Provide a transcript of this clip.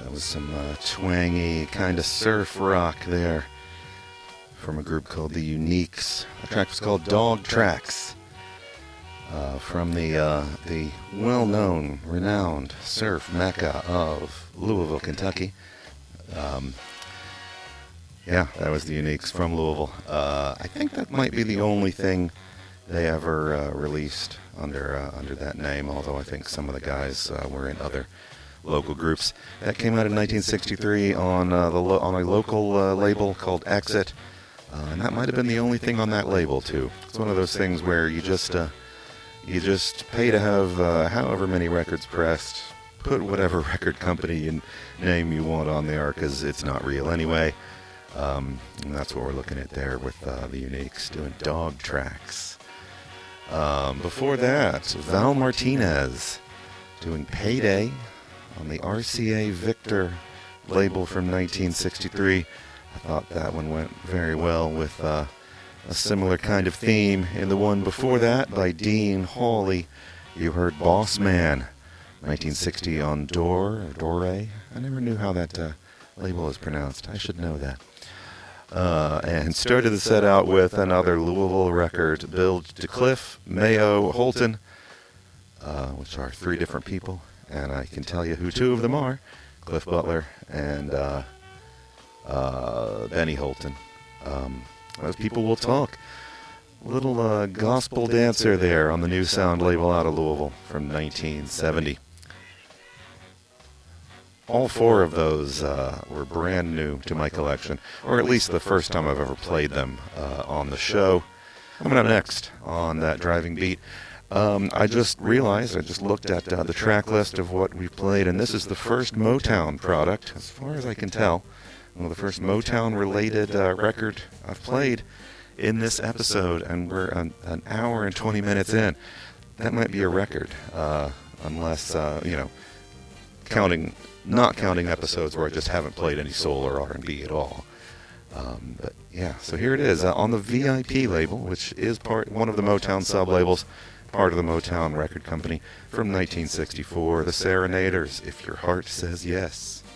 That was some twangy kind of surf rock there from a group called the Uniques. The track was called Dog Tracks, from the well-known, renowned surf mecca of Louisville, Kentucky. Yeah, that was the Uniques from Louisville. I think that might be the only thing they ever released under that name, although I think some of the guys were in other local groups. That came out in 1963 on a local label called Exit, and that might have been the only thing on that label too. It's one of those things where you just pay to have however many records pressed, put whatever record company and name you want on there, because it's not real anyway. And that's what we're looking at there with the Uniques doing Dog Tracks. Before that, Val Martinez doing Payday on the RCA Victor label from 1963. I thought that one went very well with a similar kind of theme. In the one before that, by Dean Hawley, you heard Boss Man, 1960 on Dore. I never knew how that label is pronounced. I should know that. And started the set out with another Louisville record, Bill DeCliff, Mayo, Holton, which are three different people. And I can tell you who two of them are, Cliff Butler and Benny Holton. Those people will talk. Little gospel dancer there on the New Sound label out of Louisville from 1970. All four of those were brand new to my collection, or at least the first time I've ever played them on the show. Coming up next on that driving beat, I just realized, I just looked at the track list of what we've played, and this is the first Motown product, as far as I can tell. Well, the first Motown-related record I've played in this episode, and we're an hour and 20 minutes in. That might be a record, unless, not counting episodes where I just haven't played any soul or R&B at all. But yeah, so here it is on the VIP label, which is one of the Motown sub-labels, part of the Motown record company from 1964, the Serenaders, If Your Heart Says Yes.